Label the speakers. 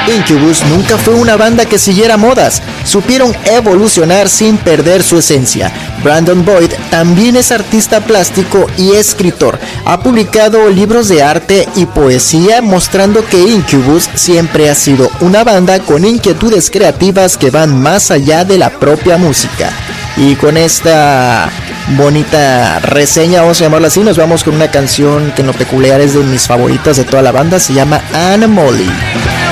Speaker 1: Incubus nunca fue una banda que siguiera modas, supieron evolucionar sin perder su esencia. Brandon Boyd también es artista plástico y escritor. Ha publicado libros de arte y poesía mostrando que Incubus siempre ha sido una banda con inquietudes creativas que van más allá de la propia música. Y con esta bonita reseña, vamos a llamarla así, nos vamos con una canción que en lo peculiar es de mis favoritas de toda la banda, se llama Anna Molly.